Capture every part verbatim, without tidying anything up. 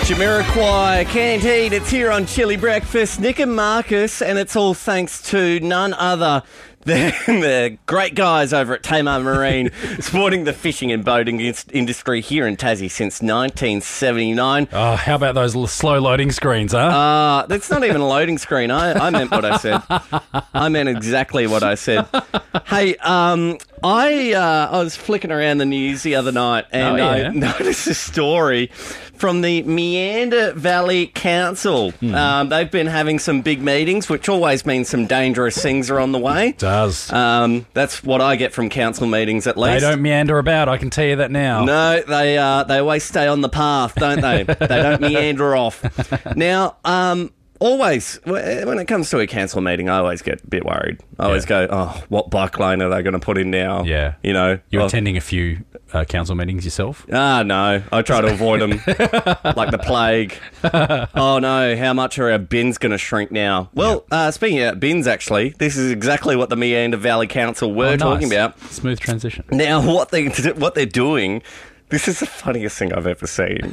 Jamiroquai, Can't Eat. It's here on Chili Breakfast. Nick and Marcus, and it's all thanks to none other than the great guys over at Tamar Marine, supporting the fishing and boating industry here in Tassie since nineteen seventy-nine. Oh, how about those l- slow loading screens, huh? Uh, that's not even a loading screen. I, I meant what I said. I meant exactly what I said. Hey, um, I uh, I was flicking around the news the other night and Oh, yeah? I noticed a story from the Meander Valley Council. Hmm. Um, they've been having some big meetings, which always means some dangerous things are on the way. Does. Um, that's what I get from council meetings, at least. They don't meander about, I can tell you that now. No, they uh, they always stay on the path, don't they? They don't meander off. Now, um, always, when it comes to a council meeting, I always get a bit worried. I always Yeah. go, oh, what bike lane are they going to put in now? Yeah. You know? You're well, attending a few uh, council meetings yourself? Ah, no. I try to avoid them like the plague. Oh, no. How much are our bins going to shrink now? Well, uh, speaking of bins, actually, this is exactly what the Meander Valley Council were Oh, nice. talking about. Smooth transition. Now, what, they, what they're doing, this is the funniest thing I've ever seen,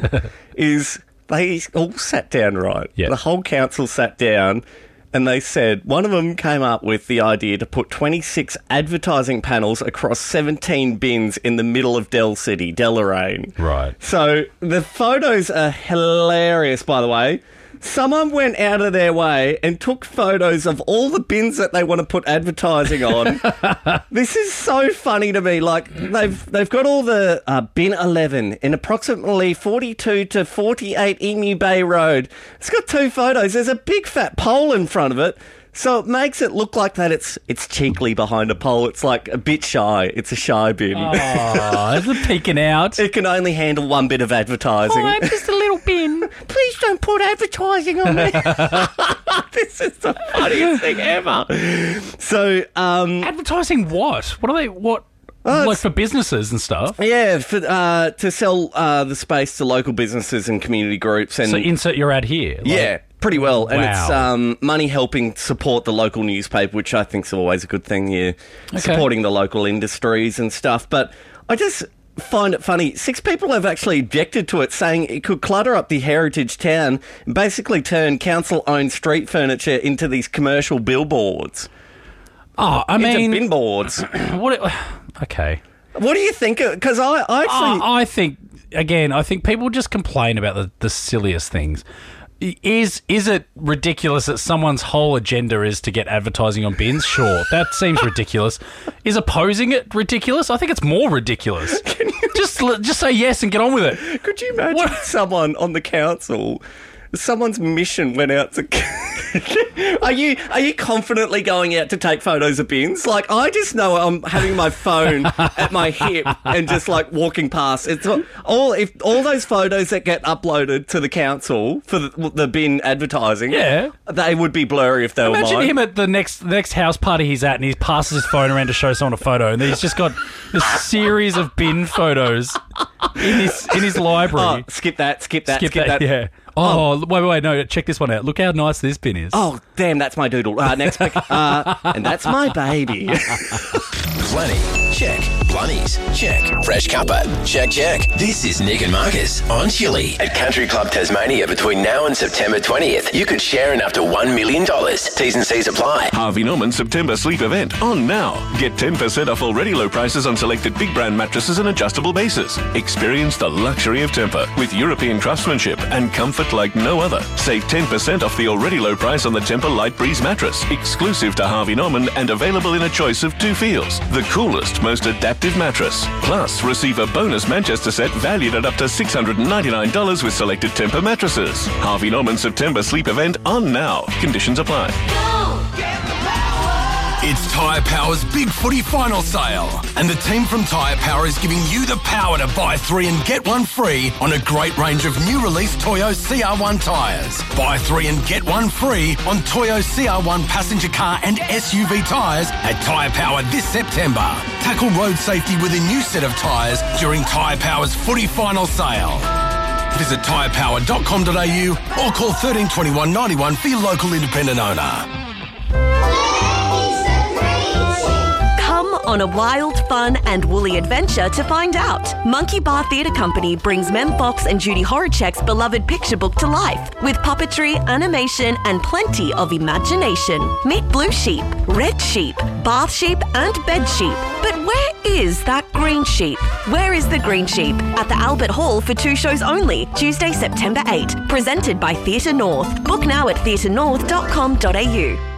is they all sat down, right? Yeah. The whole council sat down and they said, one of them came up with the idea to put twenty-six advertising panels across seventeen bins in the middle of Del City, Deloraine. Right. So the photos are hilarious, by the way. Someone went out of their way and took photos of all the bins that they want to put advertising on. This is so funny to me. Like, they've they've got all the uh, bin eleven in approximately forty-two to forty-eight Emu Bay Road. It's got two photos. There's a big fat pole in front of it. So it makes it look like that it's it's cheekily behind a pole. It's like a bit shy. It's a shy bin. Oh, is it peeking out? It can only handle one bit of advertising. Oh, I'm just a little bin. Please don't put advertising on me. This is the funniest thing ever. So, um, Advertising what? What are they, what, Oh, like it's- for businesses and stuff? yeah, for, uh, to sell uh, the space to local businesses and community groups. And So insert your ad here. Like, yeah, pretty well. And it's Wow. um, money helping support the local newspaper, which I think is always a good thing. You're supporting the local industries and stuff. But I just find it funny. Six people have actually objected to it, saying it could clutter up the heritage town and basically turn council-owned street furniture into these commercial billboards. Oh, I Into mean, bin boards. what? It, okay. What do you think? Because I, I actually... Oh, I think, again, I think people just complain about the, the silliest things. Is is it ridiculous that someone's whole agenda is to get advertising on bins? Sure, that seems ridiculous. Is opposing it ridiculous? I think it's more ridiculous. Just just say yes and get on with it. Could you imagine What? someone on the council, someone's mission went out to... Are you are you confidently going out to take photos of bins? Like, I just know I'm having my phone at my hip and just like walking past. It's all if all those photos that get uploaded to the council for the, the bin advertising. Yeah. They would be blurry if they Imagine were mine. him at the next next house party he's at and he passes his phone around to show someone a photo and he's just got this series of bin photos in his in his library. Oh, skip that, skip that, skip, Skip that, that. yeah. Oh, wait, wait, wait, no, check this one out. Look how nice this bin is. Oh, damn, that's my doodle. Uh, next pic. Uh, and that's my baby. Plenty, check. Blunnies, check. Fresh cuppa, check, check. This is Nick and Marcus on Chili. At Country Club Tasmania between now and September twentieth, you could share in up to one million dollars. T's and C's apply. Harvey Norman September Sleep event on now. Get ten percent off already low prices on selected big brand mattresses and adjustable bases. Experience the luxury of Tempur with European craftsmanship and comfort like no other. Save ten percent off the already low price on the Tempur Light Breeze mattress, exclusive to Harvey Norman and available in a choice of two feels. The coolest, most adaptive mattress. Plus, receive a bonus Manchester set valued at up to six hundred ninety-nine dollars with selected Tempur mattresses. Harvey Norman September Sleep event on now. Conditions apply. It's Tyre Power's Big Footy Final Sale, and the team from Tyre Power is giving you the power to buy three and get one free on a great range of new release Toyo C R one tyres. Buy three and get one free on Toyo C R one passenger car and S U V tyres at Tyre Power this September. Tackle road safety with a new set of tyres during Tyre Power's Footy Final Sale. Visit tyre power dot com dot a u or call one three two one nine one for your local independent owner. Come on a wild, fun and woolly adventure to find out. Monkey Bar Theatre Company brings Mem Fox and Judy Horacek's beloved picture book to life with puppetry, animation and plenty of imagination. Meet Blue Sheep, Red Sheep, Bath Sheep and Bed Sheep. But where is that green sheep? Where is the green sheep? At the Albert Hall for two shows only, Tuesday, September eighth. Presented by Theatre North. Book now at theatre north dot com dot a u.